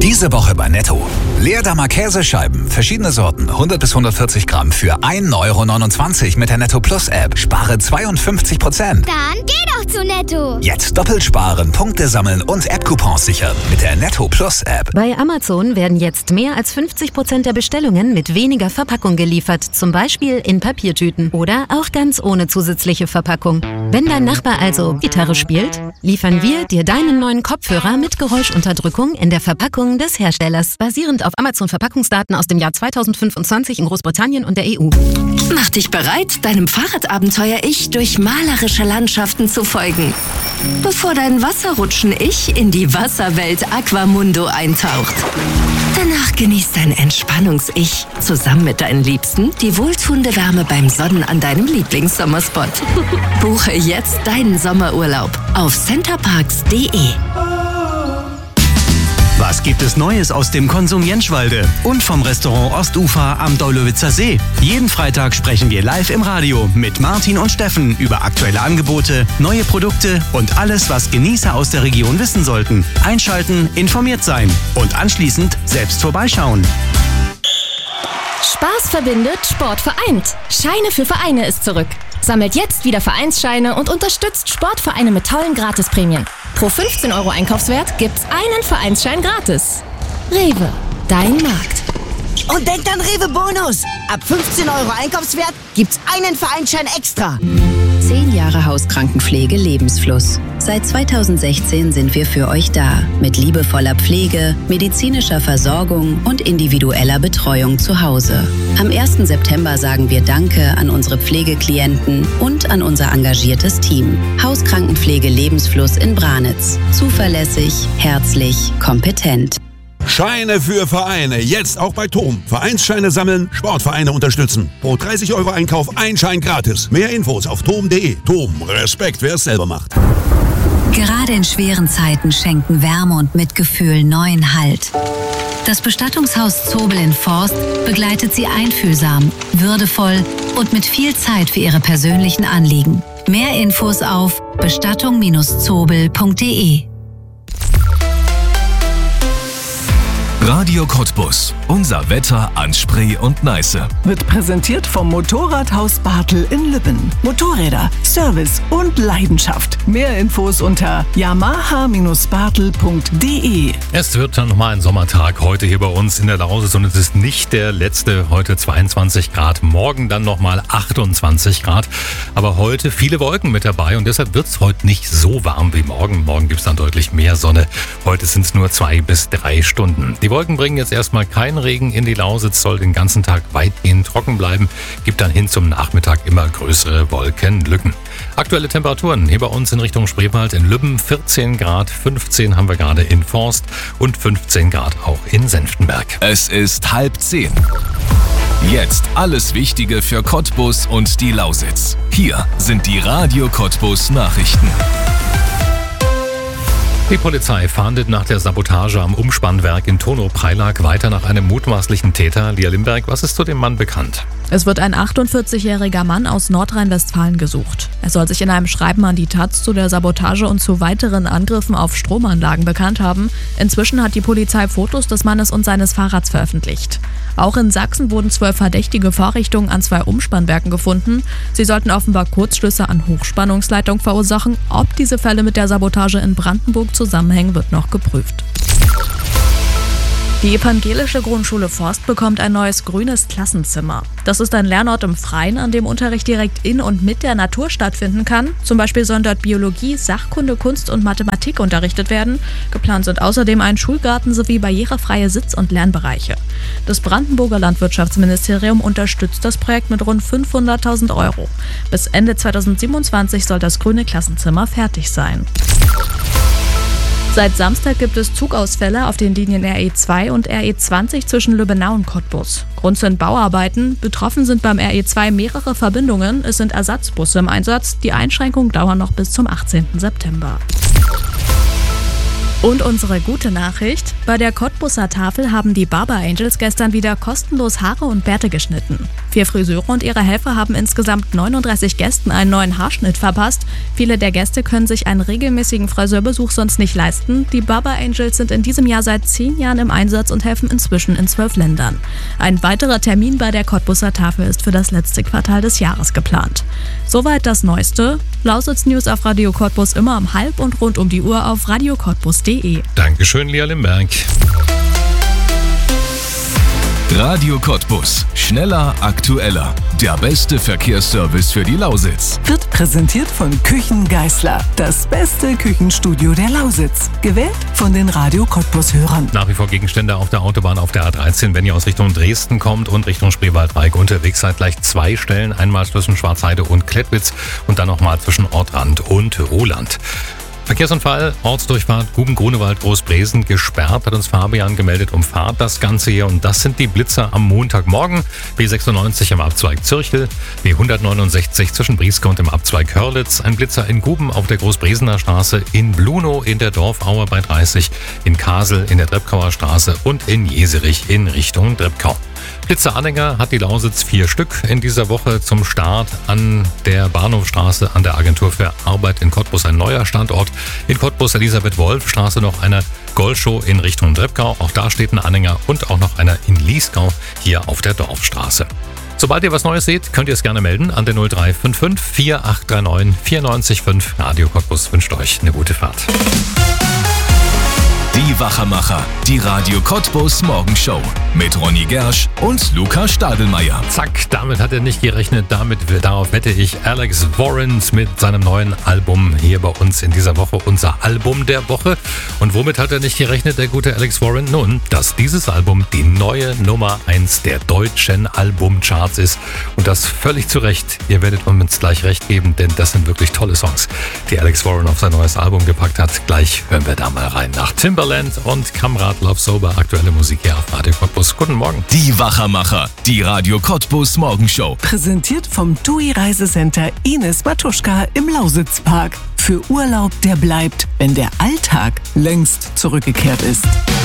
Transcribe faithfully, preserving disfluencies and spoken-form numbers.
Diese Woche bei Netto. Leerdammer Käsescheiben, verschiedene Sorten, hundert bis hundertvierzig Gramm für ein Euro neunundzwanzig mit der Netto Plus App. Spare zweiundfünfzig Prozent. Dann geh doch zu Netto. Jetzt doppelt sparen, Punkte sammeln und App-Coupons sichern mit der Netto Plus App. Bei Amazon werden jetzt mehr als fünfzig Prozent der Bestellungen mit weniger Verpackung geliefert. Zum Beispiel in Papiertüten oder auch ganz ohne zusätzliche Verpackung. Wenn dein Nachbar also Gitarre spielt, liefern wir dir deinen neuen Kopfhörer mit Geräuschunterdrückung in der Verpackung des Herstellers, basierend auf Amazon-Verpackungsdaten aus dem Jahr zweitausendfünfundzwanzig in Großbritannien und der E U. Mach dich bereit, deinem Fahrradabenteuer-Ich durch malerische Landschaften zu folgen, bevor dein Wasserrutschen-Ich in die Wasserwelt Aquamundo eintaucht. Danach genießt dein Entspannungs-Ich zusammen mit deinen Liebsten die wohltuende Wärme beim Sonnen an deinem Lieblingssommerspot. Buche jetzt deinen Sommerurlaub auf centerparks punkt de. Was gibt es Neues aus dem Konsum Jentschwalde und vom Restaurant Ostufer am Daulowitzer See? Jeden Freitag sprechen wir live im Radio mit Martin und Steffen über aktuelle Angebote, neue Produkte und alles, was Genießer aus der Region wissen sollten. Einschalten, informiert sein und anschließend selbst vorbeischauen. Spaß verbindet, Sport vereint. Scheine für Vereine ist zurück. Sammelt jetzt wieder Vereinsscheine und unterstützt Sportvereine mit tollen Gratisprämien. Pro fünfzehn Euro Einkaufswert gibt's einen Vereinsschein gratis. Rewe, dein Markt. Und denkt an Rewe Bonus. Ab fünfzehn Euro Einkaufswert gibt's einen Vereinsschein extra. Zehn Jahre Hauskrankenpflege Lebensfluss. Seit zweitausendsechzehn sind wir für euch da. Mit liebevoller Pflege, medizinischer Versorgung und individueller Betreuung zu Hause. Am ersten September sagen wir Danke an unsere Pflegeklienten und an unser engagiertes Team. Hauskrankenpflege Lebensfluss in Branitz. Zuverlässig, herzlich, kompetent. Scheine für Vereine, jetzt auch bei Tom. Vereinsscheine sammeln, Sportvereine unterstützen. Pro dreißig Euro Einkauf ein Schein gratis. Mehr Infos auf tom punkt de. Tom, Respekt, wer es selber macht. Gerade in schweren Zeiten schenken Wärme und Mitgefühl neuen Halt. Das Bestattungshaus Zobel in Forst begleitet Sie einfühlsam, würdevoll und mit viel Zeit für Ihre persönlichen Anliegen. Mehr Infos auf bestattung Bindestrich zobel Punkt de. Radio Cottbus. Unser Wetter an Spree und Neiße. Wird präsentiert vom Motorradhaus Bartel in Lübben. Motorräder, Service und Leidenschaft. Mehr Infos unter yamaha Bindestrich bartel Punkt de. Es wird dann nochmal ein Sommertag heute hier bei uns in der Lausitz und es ist nicht der letzte. Heute zweiundzwanzig Grad, morgen dann nochmal achtundzwanzig Grad. Aber heute viele Wolken mit dabei und deshalb wird es heute nicht so warm wie morgen. Morgen gibt es dann deutlich mehr Sonne. Heute sind es nur zwei bis drei Stunden. Die Wolken bringen jetzt erstmal keinen Regen in die Lausitz, soll den ganzen Tag weitgehend trocken bleiben, gibt dann hin zum Nachmittag immer größere Wolkenlücken. Aktuelle Temperaturen hier bei uns in Richtung Spreewald, in Lübben vierzehn Grad, fünfzehn haben wir gerade in Forst und fünfzehn Grad auch in Senftenberg. Es ist halb zehn. Jetzt alles Wichtige für Cottbus und die Lausitz. Hier sind die Radio Cottbus Nachrichten. Die Polizei fahndet nach der Sabotage am Umspannwerk in Tono-Preilack weiter nach einem mutmaßlichen Täter. Lia Limberg, was ist zu dem Mann bekannt? Es wird ein achtundvierzigjähriger Mann aus Nordrhein-Westfalen gesucht. Er soll sich in einem Schreiben an die Taz zu der Sabotage und zu weiteren Angriffen auf Stromanlagen bekannt haben. Inzwischen hat die Polizei Fotos des Mannes und seines Fahrrads veröffentlicht. Auch in Sachsen wurden zwölf verdächtige Vorrichtungen an zwei Umspannwerken gefunden. Sie sollten offenbar Kurzschlüsse an Hochspannungsleitungen verursachen. Ob diese Fälle mit der Sabotage in Brandenburg zusammenhängen, wird noch geprüft. Die evangelische Grundschule Forst bekommt ein neues grünes Klassenzimmer. Das ist ein Lernort im Freien, an dem Unterricht direkt in und mit der Natur stattfinden kann. Zum Beispiel sollen dort Biologie, Sachkunde, Kunst und Mathematik unterrichtet werden. Geplant sind außerdem ein Schulgarten sowie barrierefreie Sitz- und Lernbereiche. Das Brandenburger Landwirtschaftsministerium unterstützt das Projekt mit rund fünfhunderttausend Euro. Bis Ende zweitausendsiebenundzwanzig soll das grüne Klassenzimmer fertig sein. Seit Samstag gibt es Zugausfälle auf den Linien R E zwei und R E zwanzig zwischen Lübbenau und Cottbus. Grund sind Bauarbeiten. Betroffen sind beim R E zwei mehrere Verbindungen. Es sind Ersatzbusse im Einsatz. Die Einschränkungen dauern noch bis zum achtzehnten September. Und unsere gute Nachricht: Bei der Cottbuser Tafel haben die Barber Angels gestern wieder kostenlos Haare und Bärte geschnitten. Vier Friseure und ihre Helfer haben insgesamt neununddreißig Gästen einen neuen Haarschnitt verpasst. Viele der Gäste können sich einen regelmäßigen Friseurbesuch sonst nicht leisten. Die Barber Angels sind in diesem Jahr seit zehn Jahren im Einsatz und helfen inzwischen in zwölf Ländern. Ein weiterer Termin bei der Cottbuser Tafel ist für das letzte Quartal des Jahres geplant. Soweit das Neueste. Lausitz-News auf Radio Cottbus immer um halb und rund um die Uhr auf radio cottbus punkt de. Dankeschön, Lia Limberg. Radio Cottbus. Schneller, aktueller. Der beste Verkehrsservice für die Lausitz. Wird präsentiert von Küchen Geisler. Das beste Küchenstudio der Lausitz. Gewählt von den Radio Cottbus-Hörern. Nach wie vor Gegenstände auf der Autobahn auf der A dreizehn, wenn ihr aus Richtung Dresden kommt und Richtung Spreewaldreich unterwegs seid. Gleich zwei Stellen. Einmal zwischen Schwarzheide und Klettwitz und dann nochmal zwischen Ortrand und Roland. Verkehrsunfall, Ortsdurchfahrt Guben-Grunewald, Großbresen gesperrt, hat uns Fabian gemeldet, umfahrt das Ganze hier. Und das sind die Blitzer am Montagmorgen. B sechsundneunzig im Abzweig Zürchel, B hundertneunundsechzig zwischen Brieske und im Abzweig Hörlitz, ein Blitzer in Guben auf der Großbresener Straße, in Blunow in der Dorfaue bei dreißig, in Kasel in der Treppkauer Straße und in Jeserich in Richtung Treppkau. Blitzeranhänger hat die Lausitz vier Stück in dieser Woche. Zum Start an der Bahnhofstraße an der Agentur für Arbeit in Cottbus ein neuer Standort. In Cottbus Elisabeth-Wolf-Straße noch eine Goldshow in Richtung Treppkau. Auch da steht ein Anhänger und auch noch einer in Liesgau hier auf der Dorfstraße. Sobald ihr was Neues seht, könnt ihr es gerne melden an der null drei fünf fünf vier acht drei neun vier neun fünf. Radio Cottbus wünscht euch eine gute Fahrt. Die Wachermacher, die Radio Cottbus Morgenshow mit Ronny Gersch und Lukas Stadelmeier. Zack, damit hat er nicht gerechnet. Damit, darauf wette ich, Alex Warren mit seinem neuen Album hier bei uns in dieser Woche, unser Album der Woche. Und womit hat er nicht gerechnet, der gute Alex Warren? Nun, dass dieses Album die neue Nummer eins der deutschen Albumcharts ist. Und das völlig zu Recht. Ihr werdet uns gleich recht geben, denn das sind wirklich tolle Songs, die Alex Warren auf sein neues Album gepackt hat. Gleich hören wir da mal rein nach Timberland und Kamrat Love Sober, aktuelle Musik hier auf Radio Cottbus. Guten Morgen. Die Wachermacher, die Radio Cottbus Morgenshow. Präsentiert vom T U I Reisecenter Ines Matuschka im Lausitzpark. Für Urlaub, der bleibt, wenn der Alltag längst zurückgekehrt ist.